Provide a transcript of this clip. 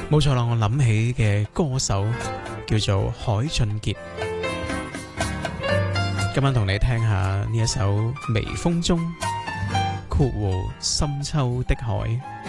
冇錯啦，我諗起嘅歌手叫做海俊傑。今晚同你聽下呢一首《微風中》括弧深秋的海。